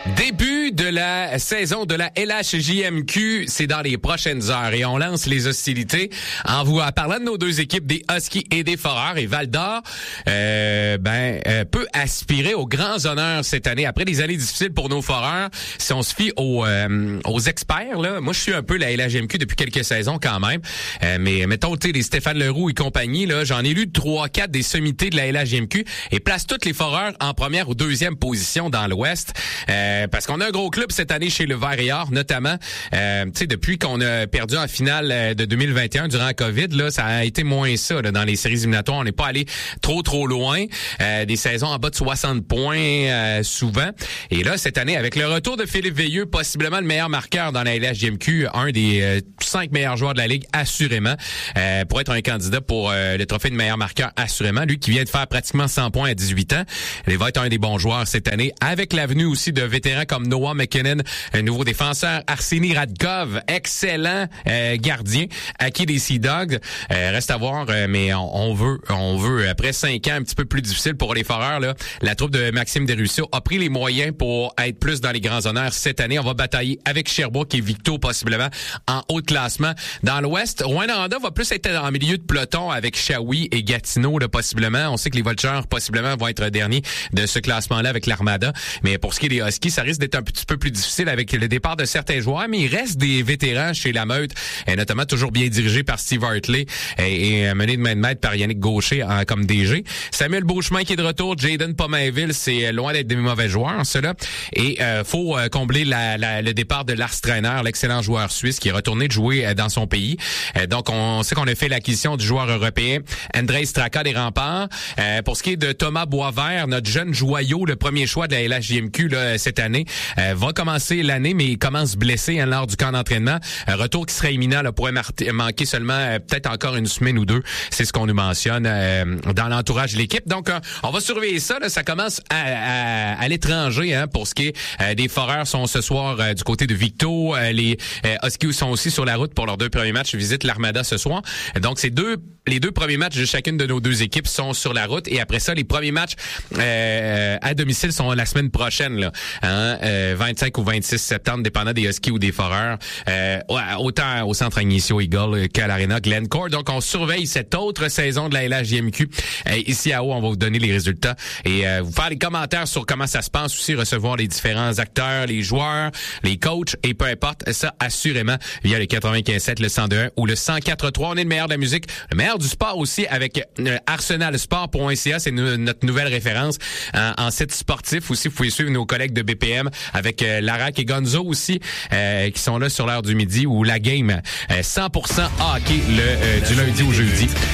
Début de la saison de la LHJMQ, c'est dans les prochaines heures et on lance les hostilités en vous parlant de nos deux équipes, des Huskies et des Foreurs. Et Val-d'Or peut aspirer aux grands honneurs cette année. Après des années difficiles pour nos Foreurs, si on se fie aux experts, là, moi je suis un peu la LHJMQ depuis quelques saisons quand même. Mais mettons, tu sais, les Stéphane Leroux et compagnie, là, j'en ai lu 3-4 des sommités de la LHJMQ et place toutes les Foreurs en première ou deuxième position dans l'Ouest. Parce qu'on a un gros club cette année chez le Vert et Or, notamment, tu sais, depuis qu'on a perdu en finale de 2021 durant la COVID, là, ça a été moins ça, là, dans les séries éliminatoires. On n'est pas allé trop loin. Des saisons en bas de 60 points, souvent. Et là, cette année, avec le retour de Philippe Veilleux, possiblement le meilleur marqueur dans la LHJMQ, un des 5 meilleurs joueurs de la Ligue, assurément, pour être un candidat pour le trophée de meilleur marqueur, assurément. Lui qui vient de faire pratiquement 100 points à 18 ans. Il va être un des bons joueurs cette année, avec l'avenue aussi de vétérans comme Noah McKinnon, un nouveau défenseur, Arseny Radkov, excellent gardien, acquis des Sea Dogs. Reste à voir, mais on veut, après 5 ans un petit peu plus difficile pour les Foreurs, là, la troupe de Maxime Desruisseaux a pris les moyens pour être plus dans les grands honneurs cette année. On va batailler avec Sherbrooke et Victo, possiblement, en haut de classement. Dans l'Ouest, Rwanda va plus être en milieu de peloton avec Shawi et Gatineau, là, possiblement. On sait que les Vultures, possiblement, vont être derniers de ce classement-là avec l'Armada. Mais pour ce qui est des Huskies, ça risque d'être un petit peu plus difficile avec le départ de certains joueurs, mais il reste des vétérans chez la Meute, et notamment toujours bien dirigé par Steve Hartley et mené de main de maître par Yannick Gaucher comme DG. Samuel Beauchemin qui est de retour, Jaden Pomainville, c'est loin d'être des mauvais joueurs, ceux-là. Et faut combler le départ de Lars Trainer, l'excellent joueur suisse qui est retourné de jouer dans son pays. Donc on sait qu'on a fait l'acquisition du joueur européen Andrei Straka des Remparts. Pour ce qui est de Thomas Boisvert, notre jeune joyau, le premier choix de la LHJMQ là, cette année, va commencer l'année, mais il commence blessé lors du camp d'entraînement. Retour qui serait imminent, là, pourrait manquer seulement peut-être encore une semaine ou deux. C'est ce qu'on nous mentionne dans l'entourage de l'équipe. Donc, on va surveiller ça. Là. Ça commence à l'étranger pour ce qui est des Foreurs sont ce soir du côté de Victo. Les Huskies sont aussi sur la route pour leurs 2 premiers matchs. Visitent l'Armada ce soir. Donc, les deux premiers matchs de chacune de nos 2 équipes sont sur la route. Et après ça, les premiers matchs à domicile sont la semaine prochaine, là, 25 ou 26 septembre, dépendant des Huskies ou des Foreurs. Autant au Centre Ignacio Eagle qu'à l'Arena Glencore. Donc, on surveille cette autre saison de la LHJMQ. Ici à haut, on va vous donner les résultats et vous faire les commentaires sur comment ça se passe aussi, recevoir les différents acteurs, les joueurs, les coachs et peu importe, ça assurément via le 95.7, le 102.1 ou le 104.3. On est le meilleur de la musique, le meilleur du sport aussi avec arsenalsport.ca. C'est notre nouvelle référence en site sportif aussi. Vous pouvez suivre nos collègues de BPM avec Larac et Gonzo aussi qui sont là sur l'heure du midi ou la game 100% hockey du lundi au jeudi.